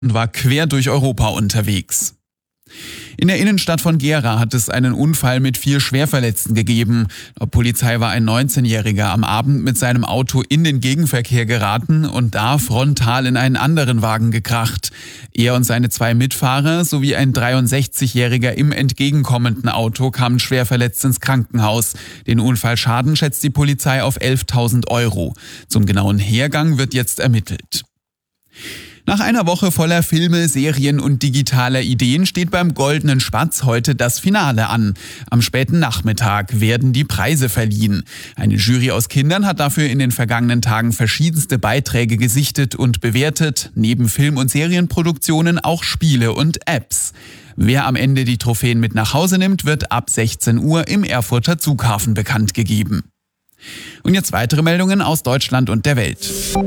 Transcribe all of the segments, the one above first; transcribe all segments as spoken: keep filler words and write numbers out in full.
und war quer durch Europa unterwegs. In der Innenstadt von Gera hat es einen Unfall mit vier Schwerverletzten gegeben. Laut Polizei war ein neunzehnjähriger am Abend mit seinem Auto in den Gegenverkehr geraten und da frontal in einen anderen Wagen gekracht. Er und seine zwei Mitfahrer sowie ein dreiundsechzigjähriger im entgegenkommenden Auto kamen schwer verletzt ins Krankenhaus. Den Unfallschaden schätzt die Polizei auf elftausend Euro. Zum genauen Hergang wird jetzt ermittelt. Nach einer Woche voller Filme, Serien und digitaler Ideen steht beim Goldenen Spatz heute das Finale an. Am späten Nachmittag werden die Preise verliehen. Eine Jury aus Kindern hat dafür in den vergangenen Tagen verschiedenste Beiträge gesichtet und bewertet, neben Film- und Serienproduktionen auch Spiele und Apps. Wer am Ende die Trophäen mit nach Hause nimmt, wird ab sechzehn Uhr im Erfurter Zughafen bekannt gegeben. Und jetzt weitere Meldungen aus Deutschland und der Welt.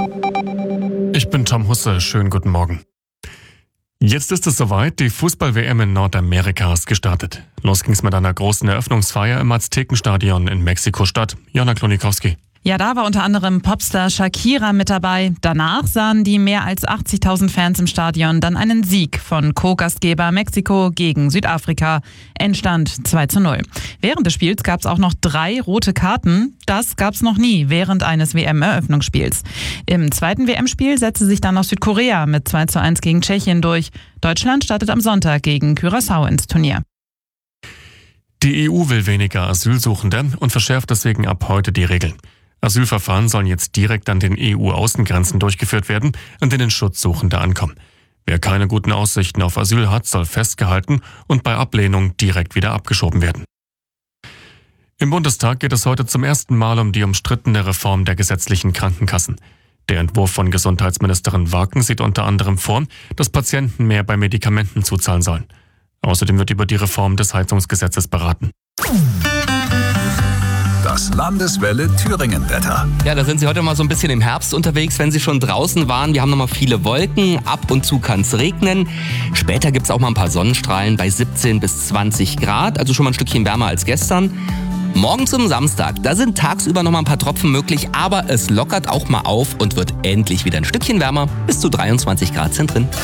Ich bin Tom Husse, schönen guten Morgen. Jetzt ist es soweit, die Fußball-W M in Nordamerika ist gestartet. Los ging's mit einer großen Eröffnungsfeier im Aztekenstadion in Mexiko-Stadt. Jana Klonikowski. Ja, da war unter anderem Popstar Shakira mit dabei. Danach sahen die mehr als achtzigtausend Fans im Stadion dann einen Sieg von Co-Gastgeber Mexiko gegen Südafrika. Endstand zwei zu null. Während des Spiels gab es auch noch drei rote Karten. Das gab es noch nie während eines W M-Eröffnungsspiels. Im zweiten W M-Spiel setzte sich dann noch Südkorea mit zwei zu eins gegen Tschechien durch. Deutschland startet am Sonntag gegen Curaçao ins Turnier. Die E U will weniger Asylsuchende und verschärft deswegen ab heute die Regeln. Asylverfahren sollen jetzt direkt an den E U-Außengrenzen durchgeführt werden, an denen Schutzsuchende ankommen. Wer keine guten Aussichten auf Asyl hat, soll festgehalten und bei Ablehnung direkt wieder abgeschoben werden. Im Bundestag geht es heute zum ersten Mal um die umstrittene Reform der gesetzlichen Krankenkassen. Der Entwurf von Gesundheitsministerin Waken sieht unter anderem vor, dass Patienten mehr bei Medikamenten zuzahlen sollen. Außerdem wird über die Reform des Heizungsgesetzes beraten. Das Landeswelle Thüringen-Wetter. Ja, da sind Sie heute mal so ein bisschen im Herbst unterwegs, wenn Sie schon draußen waren. Wir haben nochmal viele Wolken, ab und zu kann es regnen. Später gibt es auch mal ein paar Sonnenstrahlen bei siebzehn bis zwanzig Grad, also schon mal ein Stückchen wärmer als gestern. Morgen zum Samstag, da sind tagsüber noch mal ein paar Tropfen möglich, aber es lockert auch mal auf und wird endlich wieder ein Stückchen wärmer. Bis zu dreiundzwanzig Grad sind drin.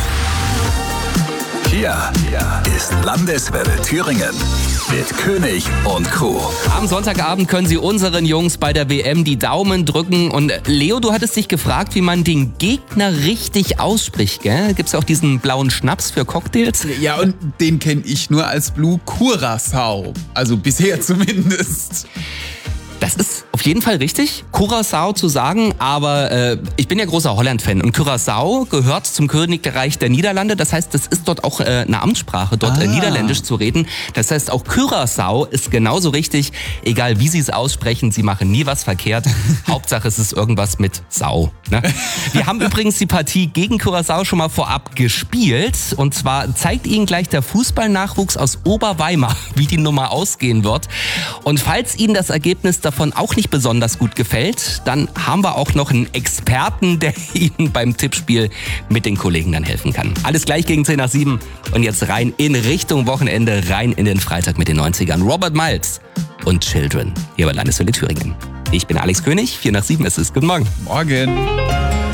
Hier ist Landeswelle Thüringen mit König und Co. Am Sonntagabend können Sie unseren Jungs bei der W M die Daumen drücken. Und Leo, du hattest dich gefragt, wie man den Gegner richtig ausspricht, gell? Gibt's ja auch diesen blauen Schnaps für Cocktails? Ja, und den kenne ich nur als Blue Curaçao. Also bisher zumindest. Das ist auf jeden Fall richtig, Curaçao zu sagen, aber äh, ich bin ja großer Holland-Fan und Curaçao gehört zum Königreich der Niederlande, das heißt, das ist dort auch äh, eine Amtssprache, dort ah. äh, Niederländisch zu reden. Das heißt, auch Curaçao ist genauso richtig, egal wie Sie es aussprechen, Sie machen nie was verkehrt. Hauptsache es ist irgendwas mit Sau. Ne? Wir haben übrigens die Partie gegen Curaçao schon mal vorab gespielt und zwar zeigt Ihnen gleich der Fußballnachwuchs aus Oberweimar, wie die Nummer ausgehen wird. Und falls Ihnen das Ergebnis davon auch nicht besonders gut gefällt, dann haben wir auch noch einen Experten, der Ihnen beim Tippspiel mit den Kollegen dann helfen kann. Alles gleich gegen zehn nach sieben und jetzt rein in Richtung Wochenende, rein in den Freitag mit den neunzigern. Robert Miles und Children hier bei Landeswelle Thüringen. Ich bin Alex König, vier nach sieben ist es. Guten Morgen. Morgen.